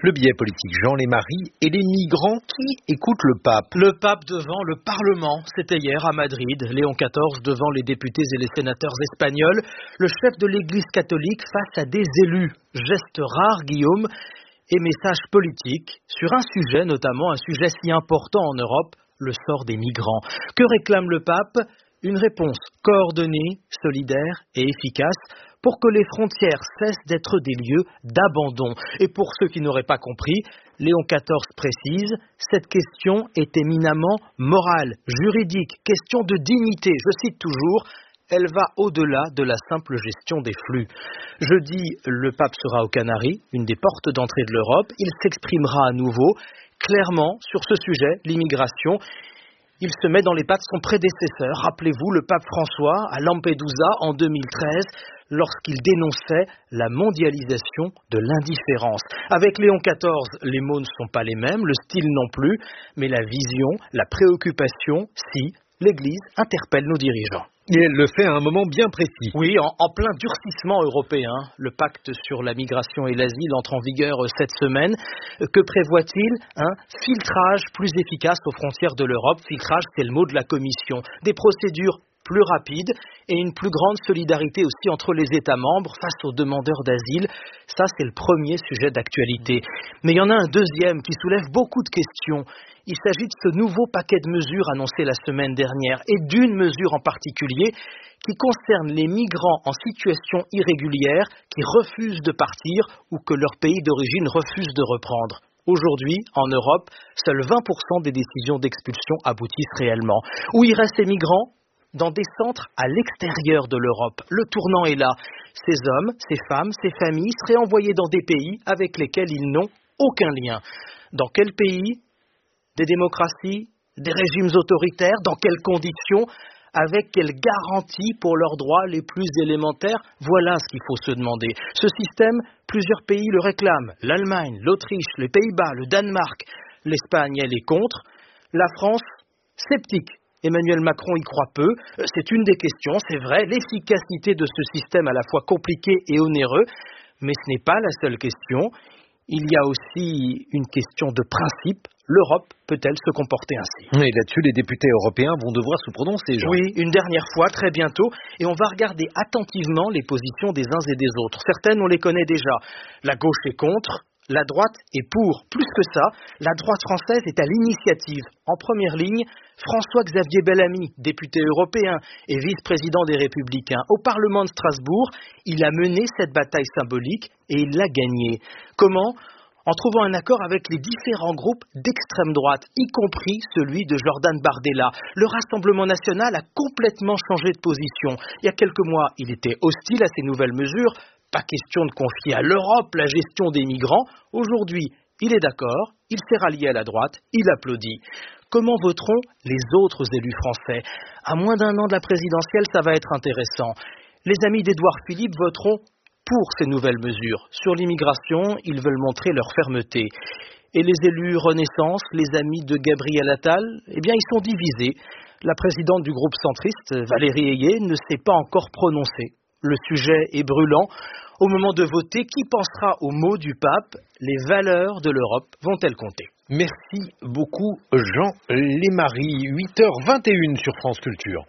Le biais politique, Jean Lémarie, et les migrants qui écoutent le pape. Le pape devant le Parlement, c'était hier à Madrid. Léon XIV devant les députés et les sénateurs espagnols. Le chef de l'Église catholique face à des élus. Geste rare, Guillaume, et message politique sur un sujet, notamment un sujet si important en Europe, le sort des migrants. Que réclame le pape ? Une réponse coordonnée, solidaire et efficace pour que les frontières cessent d'être des lieux d'abandon. Et pour ceux qui n'auraient pas compris, Léon XIV précise, cette question est éminemment morale, juridique, question de dignité. Je cite toujours, elle va au-delà de la simple gestion des flux. Jeudi, le pape sera aux Canaries, une des portes d'entrée de l'Europe. Il s'exprimera à nouveau clairement sur ce sujet, l'immigration. Il se met dans les pas de son prédécesseur. Rappelez-vous, le pape François à Lampedusa en 2013, lorsqu'il dénonçait la mondialisation de l'indifférence. Avec Léon XIV, les mots ne sont pas les mêmes, le style non plus, mais la vision, la préoccupation, si, l'Église interpelle nos dirigeants. Et elle le fait à un moment bien précis. Oui, en plein durcissement européen. Le pacte sur la migration et l'asile entre en vigueur cette semaine. Que prévoit-il ? Un filtrage plus efficace aux frontières de l'Europe. Filtrage, c'est le mot de la Commission. Des procédures plus rapides et une plus grande solidarité aussi entre les États membres face aux demandeurs d'asile. Ça, c'est le premier sujet d'actualité. Mais il y en a un deuxième qui soulève beaucoup de questions. Il s'agit de ce nouveau paquet de mesures annoncé la semaine dernière et d'une mesure en particulier qui concerne les migrants en situation irrégulière qui refusent de partir ou que leur pays d'origine refuse de reprendre. Aujourd'hui, en Europe, seuls 20% des décisions d'expulsion aboutissent réellement. Où y restent ces migrants ? Dans des centres à l'extérieur de l'Europe. Le tournant est là. Ces hommes, ces femmes, ces familles seraient envoyés dans des pays avec lesquels ils n'ont aucun lien. Dans quel pays ? Des démocraties ? Des régimes autoritaires ? Dans quelles conditions ? Avec quelles garanties pour leurs droits les plus élémentaires ? Voilà ce qu'il faut se demander. Ce système, plusieurs pays le réclament. L'Allemagne, l'Autriche, les Pays-Bas, le Danemark. L'Espagne, elle est contre. La France, sceptique. Emmanuel Macron y croit peu. C'est une des questions, c'est vrai, l'efficacité de ce système à la fois compliqué et onéreux, mais ce n'est pas la seule question. Il y a aussi une question de principe. L'Europe peut-elle se comporter ainsi ? Et là-dessus, les députés européens vont devoir se prononcer, Jean. Oui, une dernière fois, très bientôt, et on va regarder attentivement les positions des uns et des autres. Certaines, on les connaît déjà. La gauche est contre. La droite est pour. Plus que ça, la droite française est à l'initiative. En première ligne, François-Xavier Bellamy, député européen et vice-président des Républicains. Au Parlement de Strasbourg, il a mené cette bataille symbolique et il l'a gagnée. Comment ? En trouvant un accord avec les différents groupes d'extrême droite, y compris celui de Jordan Bardella. Le Rassemblement national a complètement changé de position. Il y a quelques mois, il était hostile à ces nouvelles mesures. Pas question de confier à l'Europe la gestion des migrants. Aujourd'hui, il est d'accord, il s'est rallié à la droite, il applaudit. Comment voteront les autres élus français ? À moins d'un an de la présidentielle, ça va être intéressant. Les amis d'Édouard Philippe voteront pour ces nouvelles mesures. Sur l'immigration, ils veulent montrer leur fermeté. Et les élus Renaissance, les amis de Gabriel Attal, eh bien, ils sont divisés. La présidente du groupe centriste, Valérie Ayé, ne s'est pas encore prononcée. Le sujet est brûlant. Au moment de voter, qui pensera aux mots du pape ? Les valeurs de l'Europe vont-elles compter ? Merci beaucoup, Jean Lémarie. 8h21 sur France Culture.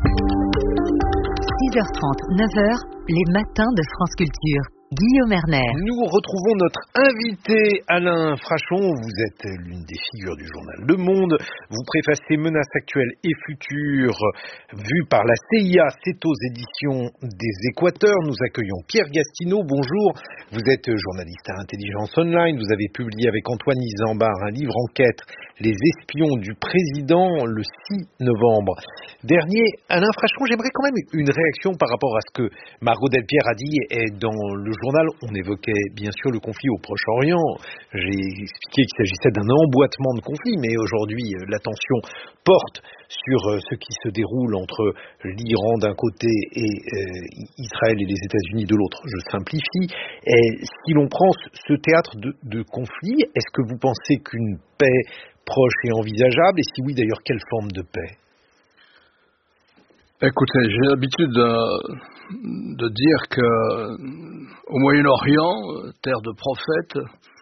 6h30, 9h, les matins de France Culture. Guillaume Erner. Nous retrouvons notre invité Alain Frachon. Vous êtes l'une des figures du journal Le Monde. Vous préfacez Menaces actuelles et futures vues par la CIA. C'est aux éditions des Équateurs. Nous accueillons Pierre Gastineau. Bonjour. Vous êtes journaliste à Intelligence Online. Vous avez publié avec Antoine Isambard un livre enquête, Les espions du président, le 6 novembre dernier. Alain Frachon, j'aimerais quand même une réaction par rapport à ce que Margot Delpierre a dit dans le journal. On évoquait bien sûr le conflit au Proche-Orient. J'ai expliqué qu'il s'agissait d'un emboîtement de conflit, mais aujourd'hui l'attention porte sur ce qui se déroule entre l'Iran d'un côté et Israël et les États-Unis de l'autre. Je simplifie. Et si l'on prend ce théâtre de conflit, est-ce que vous pensez qu'une paix proche est envisageable? Et si oui, d'ailleurs, quelle forme de paix? Écoutez, j'ai l'habitude de dire que au Moyen-Orient, terre de prophètes,